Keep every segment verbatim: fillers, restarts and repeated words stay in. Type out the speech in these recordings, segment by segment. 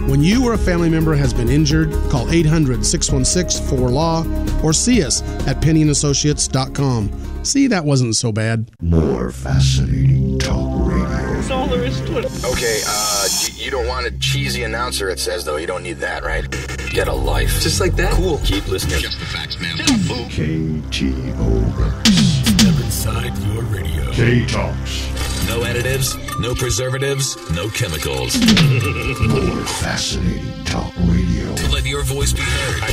When you or a family member has been injured, call eight hundred, six one six, four L A W or see us at penny and associates dot com. See, that wasn't so bad. More fascinating talk radio. That's all there is to it. Okay, uh, you don't want a cheesy announcer, it says, though. You don't need that, right? Get a life. Just like that? Cool. Keep listening. Just the facts, man. K T O X. Step inside your radio. K-Talks. No additives, no preservatives, no chemicals. More fascinating talk radio. To let your voice be heard.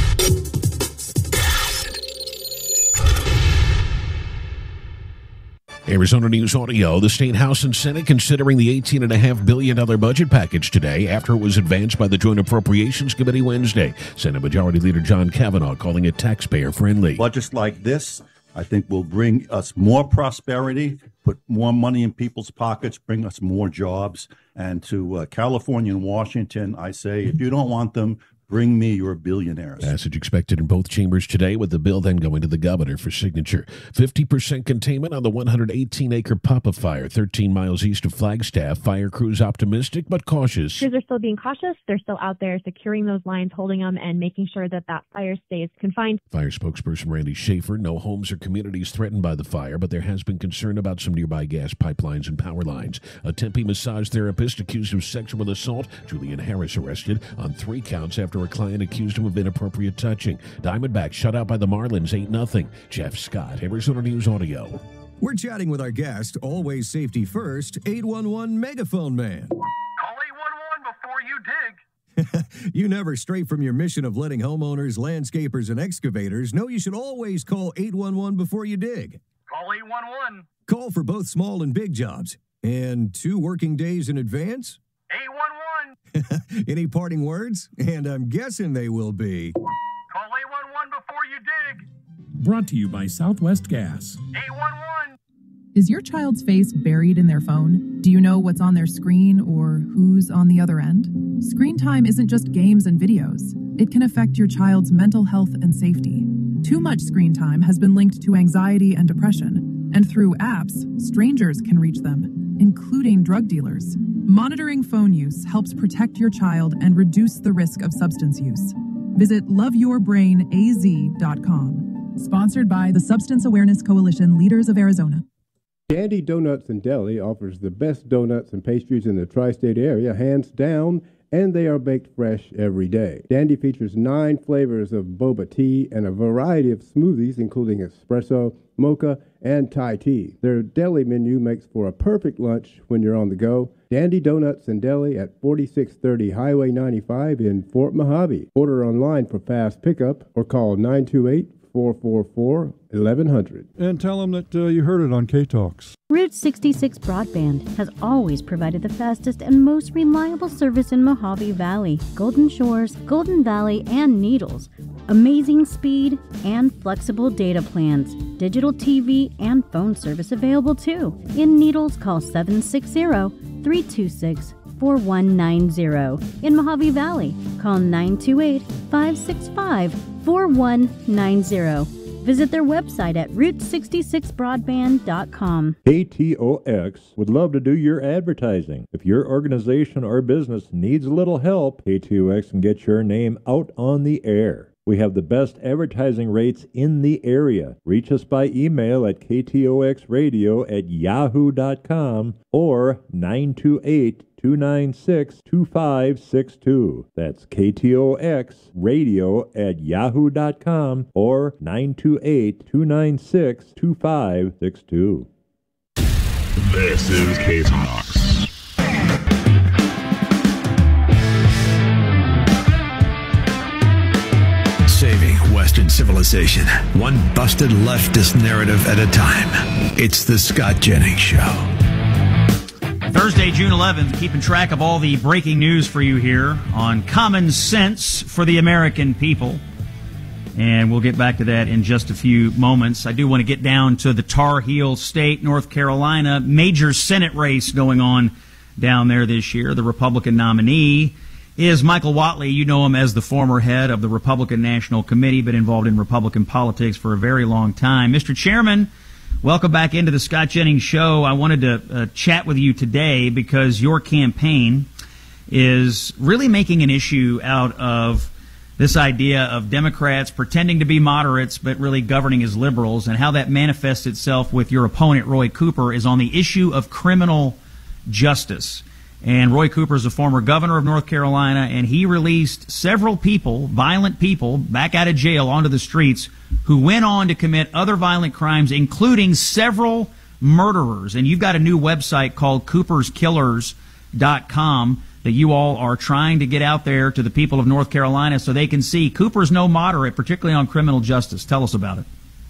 Arizona News Audio. The State House and Senate considering the eighteen point five billion dollars budget package today after it was advanced by the Joint Appropriations Committee Wednesday. Senate Majority Leader John Kavanaugh calling it taxpayer-friendly. Budgets like this, I think, will bring us more prosperity, put more money in people's pockets, bring us more jobs. And to uh, California and Washington, I say, if you don't want them, bring me your billionaires. Passage expected in both chambers today, with the bill then going to the governor for signature. fifty percent containment on the one hundred eighteen acre Papa Fire, thirteen miles east of Flagstaff. Fire crews optimistic but cautious. Crews are still being cautious. They're still out there securing those lines, holding them, and making sure that that fire stays confined. Fire spokesperson Randy Schaefer. No homes or communities threatened by the fire, but there has been concern about some nearby gas pipelines and power lines. A Tempe massage therapist accused of sexual assault. Julian Harris arrested on three counts after a client accused him of inappropriate touching. Diamondbacks shut out by the Marlins eight nothing. Jeff Scott, Arizona News Audio. We're chatting with our guest, always safety first, eight one one Megaphone Man. Call eight one one before you dig. You never stray from your mission of letting homeowners, landscapers, and excavators know you should always call eight one one before you dig. Call eight one one. Call for both small and big jobs. And two working days in advance? eight one one. Any parting words? And I'm guessing they will be. Call eight one one before you dig. Brought to you by Southwest Gas. eight one one. Is your child's face buried in their phone? Do you know what's on their screen or who's on the other end? Screen time isn't just games and videos. It can affect your child's mental health and safety. Too much screen time has been linked to anxiety and depression, and through apps, strangers can reach them, including drug dealers. Monitoring phone use helps protect your child and reduce the risk of substance use. Visit love your brain a z dot com. Sponsored by the Substance Awareness Coalition, Leaders of Arizona. Dandy Donuts and Deli offers the best donuts and pastries in the tri-state area, hands down, and they are baked fresh every day. Dandy features nine flavors of boba tea and a variety of smoothies, including espresso, mocha, and Thai tea. Their deli menu makes for a perfect lunch when you're on the go. Dandy Donuts and Deli at forty-six thirty Highway ninety-five in Fort Mojave. Order online for fast pickup or call nine two eight, four four four, eleven hundred. And tell them that uh, you heard it on K-Talks. Route sixty-six Broadband has always provided the fastest and most reliable service in Mojave Valley, Golden Shores, Golden Valley, and Needles. Amazing speed and flexible data plans. Digital T V and phone service available too. In Needles, call seven six zero, three two six, four one nine zero. In Mojave Valley, call nine two eight, five six five, four one nine zero. Visit their website at route sixty-six broadband dot com. K T O X would love to do your advertising. If your organization or business needs a little help, K T O X can get your name out on the air. We have the best advertising rates in the area. Reach us by email at k t o x radio at yahoo dot com or nine two eight, two nine six, two five six two. That's K T O X radio at yahoo dot com or nine two eight, two nine six, two five six two. This is K-Talks. Saving Western civilization, one busted leftist narrative at a time. It's the Scott Jennings Show. Thursday, June eleventh, keeping track of all the breaking news for you here on Common Sense for the American People. And we'll get back to that in just a few moments. I do want to get down to the Tar Heel State, North Carolina. Major Senate race going on down there this year. The Republican nominee is Michael Whatley. You know him as the former head of the Republican National Committee, been involved in Republican politics for a very long time. Mister Chairman, welcome back into the Scott Jennings Show. I wanted to uh, chat with you today because your campaign is really making an issue out of this idea of Democrats pretending to be moderates but really governing as liberals, and how that manifests itself with your opponent, Roy Cooper, is on the issue of criminal justice. And Roy Cooper is a former governor of North Carolina, and he released several people, violent people, back out of jail onto the streets who went on to commit other violent crimes, including several murderers. And you've got a new website called coopers killers dot com that you all are trying to get out there to the people of North Carolina so they can see Cooper's no moderate, particularly on criminal justice. Tell us about it.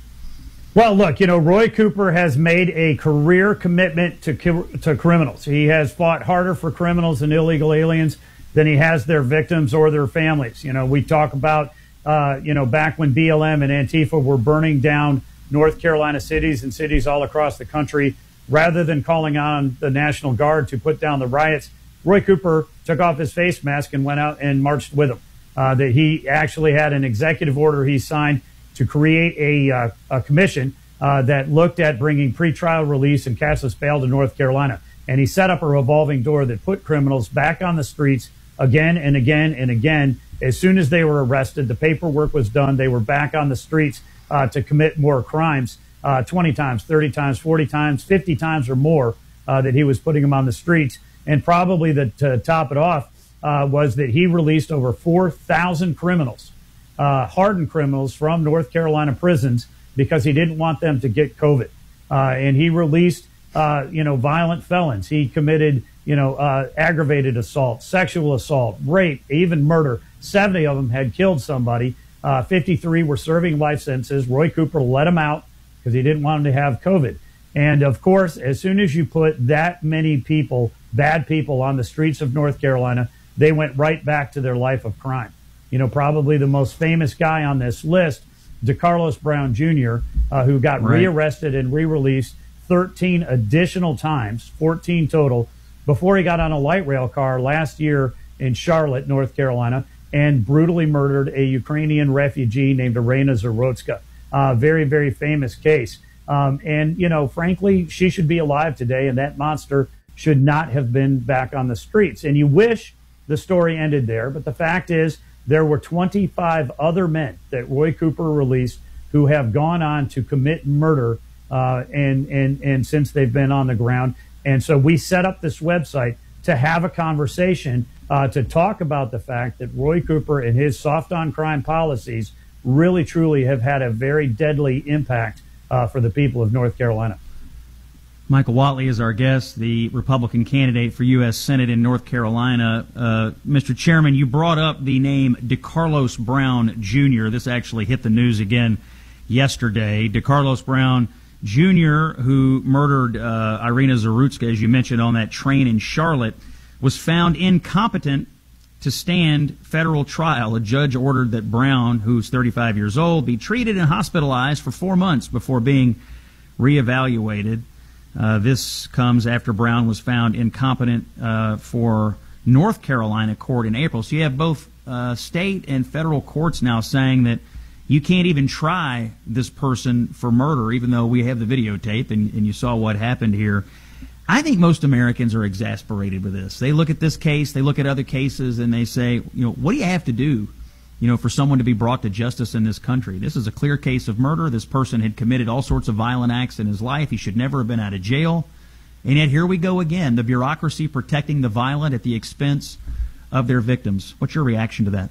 Well, look, you know, Roy Cooper has made a career commitment to to criminals. He has fought harder for criminals and illegal aliens than he has their victims or their families. You know, we talk about, uh, you know, back when B L M and Antifa were burning down North Carolina cities and cities all across the country, rather than calling on the National Guard to put down the riots, Roy Cooper took off his face mask and went out and marched with them. Uh, that he actually had an executive order he signed to create a, uh, a commission uh, that looked at bringing pretrial release and cashless bail to North Carolina. And he set up a revolving door that put criminals back on the streets again and again and again. As soon as they were arrested, the paperwork was done, they were back on the streets uh, to commit more crimes, uh, twenty times, thirty times, forty times, fifty times or more uh, that he was putting them on the streets. And probably the, to top it off uh, was that he released over four thousand criminals, uh, hardened criminals from North Carolina prisons, because he didn't want them to get COVID. Uh, and he released, uh, you know, violent felons. He committed, you know, uh, aggravated assault, sexual assault, rape, even murder. seventy of them had killed somebody. Uh, fifty-three were serving life sentences. Roy Cooper let them out because he didn't want them to have COVID. And of course, as soon as you put that many people, bad people, on the streets of North Carolina, they went right back to their life of crime. You know, probably the most famous guy on this list, DeCarlos Brown Junior, uh, who got right. rearrested and re-released thirteen additional times, fourteen total, before he got on a light rail car last year in Charlotte, North Carolina, and brutally murdered a Ukrainian refugee named Irina Zarotska. Uh, very, very famous case. Um, and, you know, frankly, she should be alive today, and that monster should not have been back on the streets. And you wish the story ended there, but the fact is there were twenty-five other men that Roy Cooper released who have gone on to commit murder uh, and, and, and since they've been on the ground. And so we set up this website to have a conversation uh, to talk about the fact that Roy Cooper and his soft on crime policies really, truly have had a very deadly impact uh, for the people of North Carolina. Michael Whatley is our guest, the Republican candidate for U S Senate in North Carolina. Uh, Mister Chairman, you brought up the name DeCarlos Brown Junior This actually hit the news again yesterday. DeCarlos Brown Junior, who murdered uh, Irina Zarutska, as you mentioned, on that train in Charlotte, was found incompetent to stand federal trial. A judge ordered that Brown, who's thirty-five years old, be treated and hospitalized for four months before being reevaluated. Uh, this comes after Brown was found incompetent uh, for North Carolina court in April. So you have both uh, state and federal courts now saying that you can't even try this person for murder, even though we have the videotape and, and you saw what happened here. I think most Americans are exasperated with this. They look at this case, they look at other cases, and they say, you know, what do you have to do, you know, for someone to be brought to justice in this country? This is a clear case of murder. This person had committed all sorts of violent acts in his life. He should never have been out of jail. And yet here we go again, the bureaucracy protecting the violent at the expense of their victims. What's your reaction to that?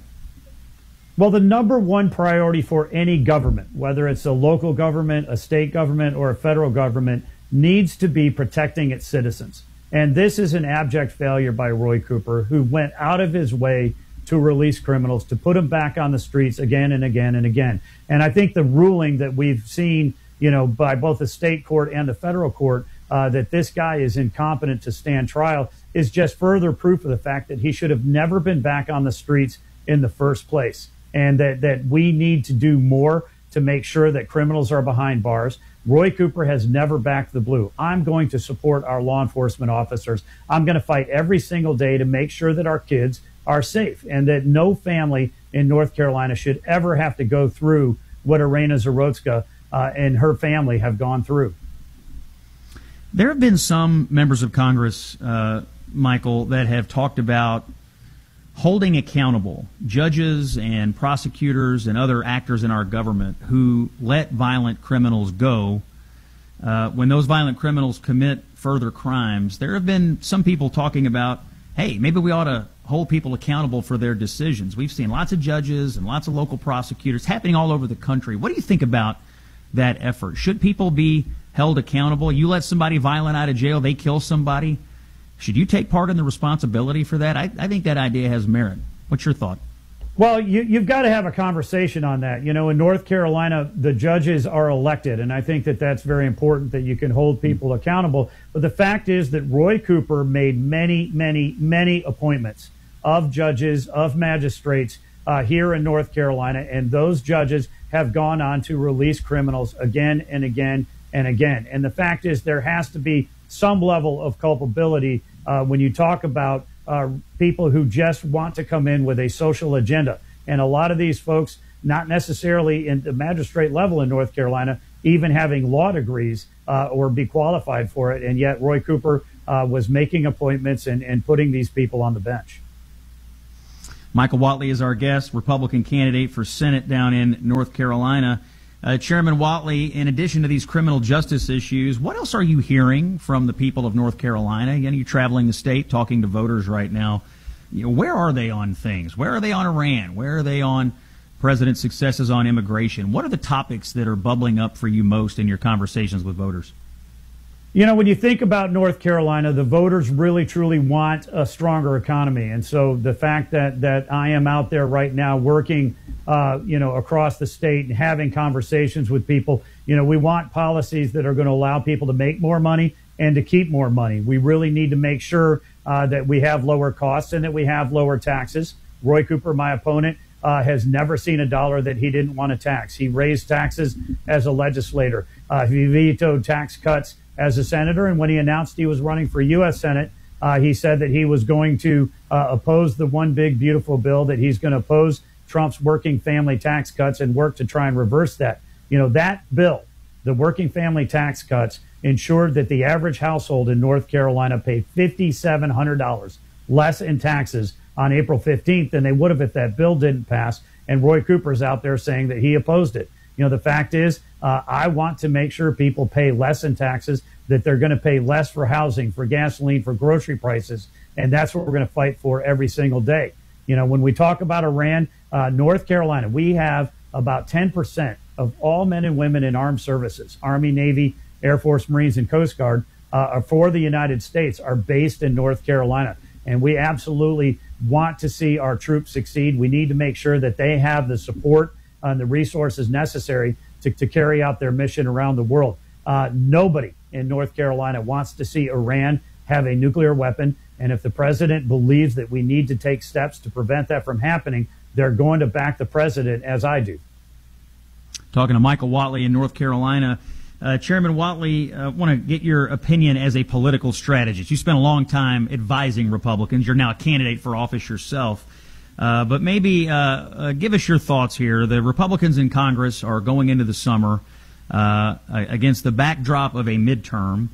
Well, the number one priority for any government, whether it's a local government, a state government, or a federal government, needs to be protecting its citizens. And this is an abject failure by Roy Cooper, who went out of his way to release criminals, to put them back on the streets again and again and again. And I think the ruling that we've seen, you know, by both the state court and the federal court, uh, that this guy is incompetent to stand trial is just further proof of the fact that he should have never been back on the streets in the first place. And that, that we need to do more to make sure that criminals are behind bars. Roy Cooper has never backed the blue. I'm going to support our law enforcement officers. I'm going to fight every single day to make sure that our kids are safe and that no family in North Carolina should ever have to go through what Irina Zarotska uh, and her family have gone through. There have been some members of Congress, uh, Michael, that have talked about holding accountable judges and prosecutors and other actors in our government who let violent criminals go. Uh, when those violent criminals commit further crimes, there have been some people talking about, hey, maybe we ought to hold people accountable for their decisions. We've seen lots of judges and lots of local prosecutors happening all over the country. What do you think about that effort? Should people be held accountable? You let somebody violent out of jail, they kill somebody. Should you take part in the responsibility for that? I, I think that idea has merit. What's your thought? Well, you, you've got to have a conversation on that. You know, in North Carolina, the judges are elected, and I think that that's very important, that you can hold people accountable. But the fact is that Roy Cooper made many, many, many appointments of judges, of magistrates uh, here in North Carolina, and those judges have gone on to release criminals again and again and again. And the fact is there has to be some level of culpability uh, when you talk about Uh, people who just want to come in with a social agenda. And a lot of these folks, not necessarily in the magistrate level in North Carolina, even having law degrees uh, or be qualified for it. And yet Roy Cooper uh, was making appointments and, and putting these people on the bench. Michael Whatley is our guest, Republican candidate for Senate down in North Carolina. Uh, Chairman Whatley, in addition to these criminal justice issues, what else are you hearing from the people of North Carolina? Again, you're traveling the state, talking to voters right now. You know, where are they on things? Where are they on Iran? Where are they on President's successes on immigration? What are the topics that are bubbling up for you most in your conversations with voters? You know, when you think about North Carolina, the voters really, truly want a stronger economy. And so the fact that, that I am out there right now working, uh, you know, across the state and having conversations with people, you know, we want policies that are going to allow people to make more money and to keep more money. We really need to make sure uh, that we have lower costs and that we have lower taxes. Roy Cooper, my opponent, uh, has never seen a dollar that he didn't want to tax. He raised taxes as a legislator. Uh, he vetoed tax cuts as a senator, and when he announced he was running for U S Senate, uh, he said that he was going to uh, oppose the one big beautiful bill, that he's going to oppose Trump's working family tax cuts and work to try and reverse that. You know, that bill, the working family tax cuts, ensured that the average household in North Carolina paid five thousand seven hundred dollars less in taxes on April fifteenth than they would have if that bill didn't pass. And Roy Cooper's out there saying that he opposed it. You know, the fact is, uh, I want to make sure people pay less in taxes, that they're going to pay less for housing, for gasoline, for grocery prices. And that's what we're going to fight for every single day. You know, when we talk about Iran, uh, North Carolina, we have about ten percent of all men and women in armed services, Army, Navy, Air Force, Marines, and Coast Guard, uh, for the United States are based in North Carolina. And we absolutely want to see our troops succeed. We need to make sure that they have the support and the resources necessary to, to carry out their mission around the world. Uh, nobody in North Carolina wants to see Iran have a nuclear weapon. And if the president believes that we need to take steps to prevent that from happening, they're going to back the president, as I do. Talking to Michael Whatley in North Carolina. Uh, Chairman Whatley, I uh, want to get your opinion as a political strategist. You spent a long time advising Republicans. You're now a candidate for office yourself. Uh, but maybe uh, uh, give us your thoughts here. The Republicans in Congress are going into the summer uh, against the backdrop of a midterm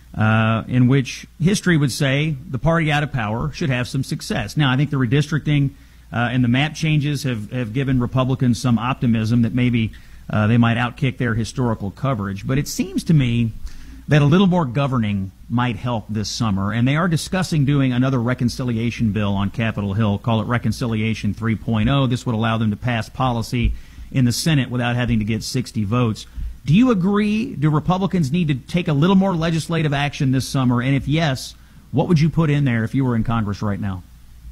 uh, in which history would say the party out of power should have some success. Now, I think the redistricting uh, and the map changes have, have given Republicans some optimism that maybe uh, they might outkick their historical coverage. But it seems to me that a little more governing might help this summer, and they are discussing doing another reconciliation bill on Capitol Hill, call it Reconciliation three point oh. This would allow them to pass policy in the Senate without having to get sixty votes. Do you agree? Do Republicans need to take a little more legislative action this summer? And if yes, what would you put in there if you were in Congress right now?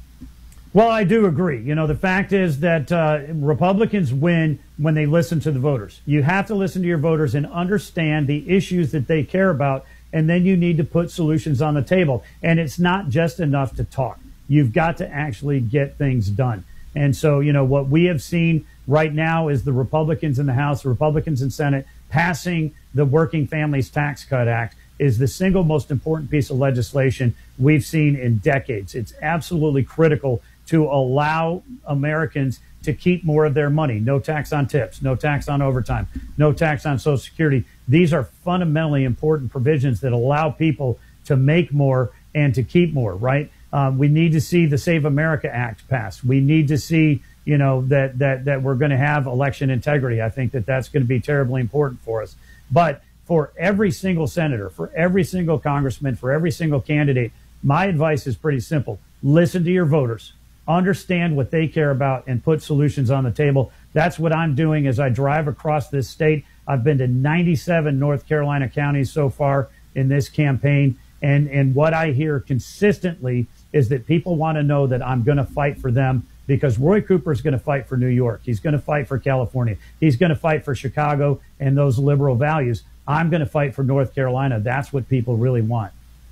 Well, I do agree. You know, the fact is that uh, Republicans win when they listen to the voters. You have to listen to your voters and understand the issues that they care about, and then you need to put solutions on the table. And it's not just enough to talk. You've got to actually get things done. And so, you know, what we have seen right now is the Republicans in the House, the Republicans in Senate, passing the Working Families Tax Cut Act is the single most important piece of legislation we've seen in decades. It's absolutely critical to allow Americans to keep more of their money. No tax on tips, no tax on overtime, no tax on Social Security. These are fundamentally important provisions that allow people to make more and to keep more, right? Um, we need to see the Save America Act passed. We need to see, you know, that that that we're going to have election integrity. I think that that's going to be terribly important for us. But for every single senator, for every single congressman, for every single candidate, my advice is pretty simple. Listen to your voters. Understand what they care about and put solutions on the table. That's what I'm doing as I drive across this state. I've been to ninety-seven North Carolina counties so far in this campaign. And, and what I hear consistently is that people want to know that I'm going to fight for them, because Roy Cooper is going to fight for New York. He's going to fight for California. He's going to fight for Chicago and those liberal values. I'm going to fight for North Carolina. That's what people really want.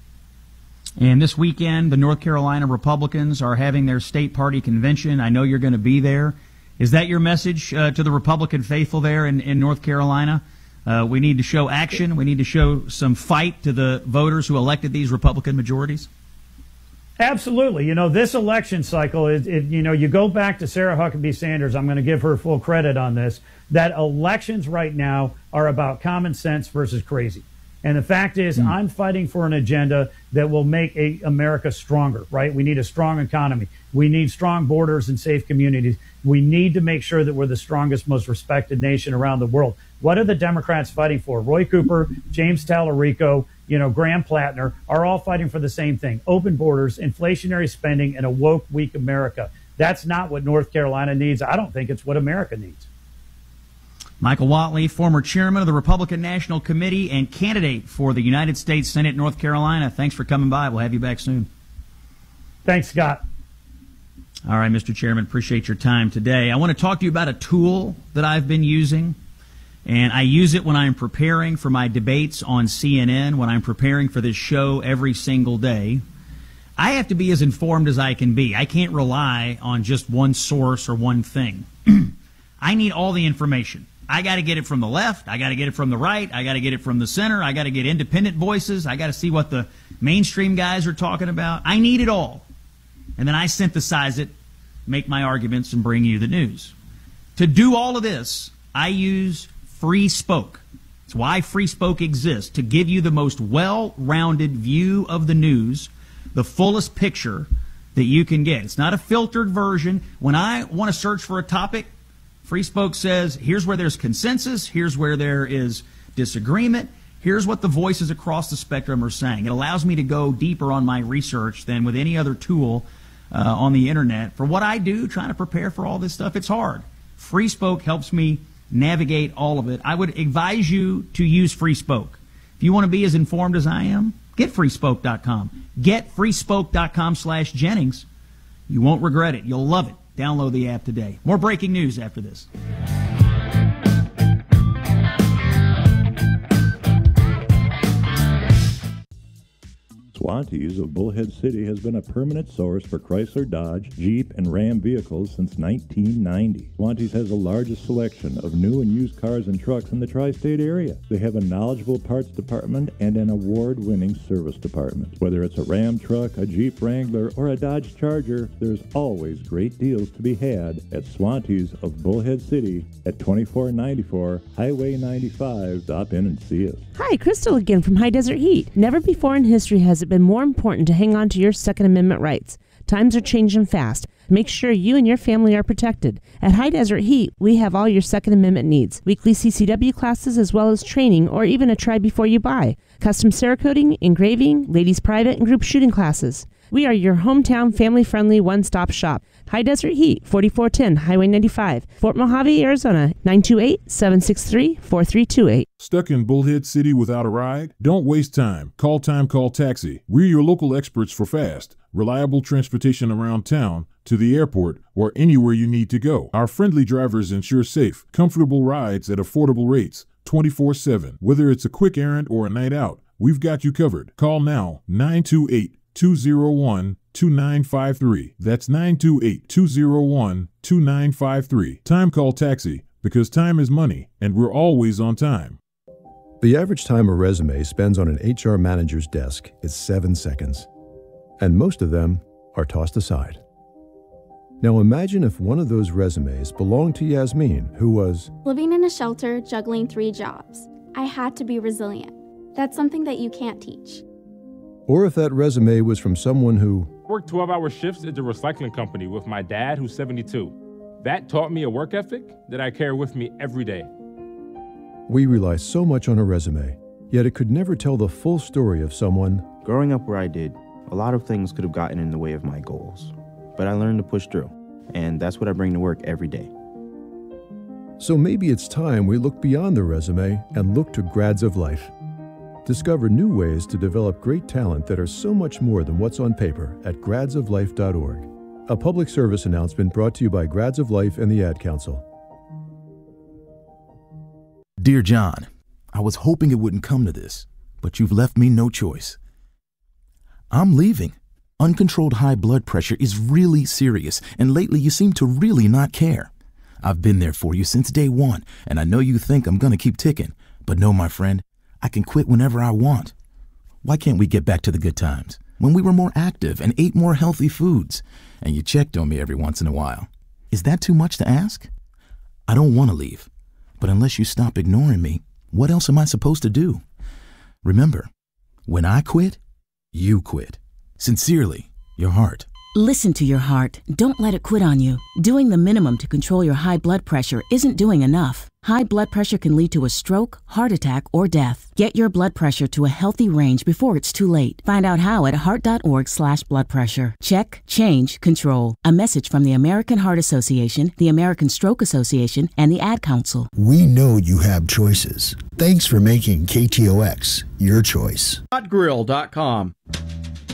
And this weekend, the North Carolina Republicans are having their state party convention. I know you're going to be there. Is that your message uh, to the Republican faithful there in, in North Carolina? Uh, we need to show action. We need to show some fight to the voters who elected these Republican majorities. Absolutely. You know, this election cycle, is, it, you know, you go back to Sarah Huckabee Sanders. I'm going to give her full credit on this, that elections right now are about common sense versus crazy. And the fact is, mm. I'm fighting for an agenda that will make a, America stronger, right? We need a strong economy. We need strong borders and safe communities. We need to make sure that we're the strongest, most respected nation around the world. What are the Democrats fighting for? Roy Cooper, James Tallarico, you know, Graham Plattner are all fighting for the same thing: open borders, inflationary spending, and a woke, weak America. That's not what North Carolina needs. I don't think it's what America needs. Michael Whatley, former chairman of the Republican National Committee and candidate for the United States Senate, North Carolina. Thanks for coming by. We'll have you back soon. Thanks, Scott. All right, Mister Chairman, appreciate your time today. I want to talk to you about a tool that I've been using, and I use it when I'm preparing for my debates on C N N, when I'm preparing for this show every single day. I have to be as informed as I can be. I can't rely on just one source or one thing. I need all the information. I got to get it from the left. I got to get it from the right. I got to get it from the center. I got to get independent voices. I got to see what the mainstream guys are talking about. I need it all. And then I synthesize it, make my arguments, and bring you the news. To do all of this, I use Free Spoke. It's why Free Spoke exists, to give you the most well-rounded view of the news, the fullest picture that you can get. It's not a filtered version. When I want to search for a topic, Free Spoke says, here's where there's consensus, here's where there is disagreement, here's what the voices across the spectrum are saying. It allows me to go deeper on my research than with any other tool uh, on the internet. For what I do, trying to prepare for all this stuff, it's hard. Free Spoke helps me navigate all of it. I would advise you to use Free Spoke. If you want to be as informed as I am, get free spoke dot com. Get free spoke dot com slash Jennings. You won't regret it. You'll love it. Download the app today. More breaking news after this. Swantees of Bullhead City has been a permanent source for Chrysler, Dodge, Jeep, and Ram vehicles since nineteen ninety. Swantees has the largest selection of new and used cars and trucks in the tri-state area. They have a knowledgeable parts department and an award-winning service department. Whether it's a Ram truck, a Jeep Wrangler, or a Dodge Charger, there's always great deals to be had at Swantees of Bullhead City at twenty-four ninety-four Highway ninety-five. Stop in and see us. Hi, Crystal again from High Desert Heat. Never before in history has it been more important to hang on to your Second Amendment rights. Times are changing fast. Make sure you and your family are protected. At High Desert Heat, we have all your Second Amendment needs. Weekly C C W classes as well as training or even a try before you buy. Custom Cerakoting, engraving, ladies private, and group shooting classes. We are your hometown family-friendly one-stop shop. High Desert Heat, forty-four ten Highway ninety-five, Fort Mojave, Arizona, nine two eight, seven six three, four three two eight. Stuck in Bullhead City without a ride? Don't waste time. Call Time Call Taxi. We're your local experts for fast, reliable transportation around town, to the airport, or anywhere you need to go. Our friendly drivers ensure safe, comfortable rides at affordable rates, twenty-four seven. Whether it's a quick errand or a night out, we've got you covered. Call now, nine two eight, two zero one, two nine five three. That's nine two eight, two zero one, two nine five three. Time Call Taxi, because time is money, and we're always on time. The average time a resume spends on an H R manager's desk is seven seconds, and most of them are tossed aside. Now imagine if one of those resumes belonged to Yasmin, who was living in a shelter, juggling three jobs. I had to be resilient. That's something that you can't teach. or if that resume was from someone who worked twelve-hour shifts at the recycling company with my dad, who's seventy-two. That taught me a work ethic that I carry with me every day. We rely so much on a resume, yet it could never tell the full story of someone. Growing up where I did, a lot of things could have gotten in the way of my goals, but I learned to push through, and that's what I bring to work every day. So maybe it's time we look beyond the resume and look to Grads of Life. Discover new ways to develop great talent that are so much more than what's on paper at grads of life dot org. A public service announcement brought to you by Grads of Life and the Ad Council. Dear John, I was hoping it wouldn't come to this, but you've left me no choice. I'm leaving. Uncontrolled high blood pressure is really serious, and lately you seem to really not care. I've been there for you since day one, and I know you think I'm gonna keep ticking, but no, my friend, I can quit whenever I want. Why can't we get back to the good times, when we were more active and ate more healthy foods, and you checked on me every once in a while? Is that too much to ask? I don't want to leave, but unless you stop ignoring me, what else am I supposed to do? Remember, when I quit, you quit. Sincerely, your heart. Listen to your heart. Don't let it quit on you. Doing the minimum to control your high blood pressure isn't doing enough. High blood pressure can lead to a stroke, heart attack, or death. Get your blood pressure to a healthy range before it's too late. Find out how at heart.org slash blood pressure. Check, change, control. A message from the American Heart Association, the American Stroke Association, and the Ad Council. We know you have choices. Thanks for making K T O X your choice. hot grill dot com.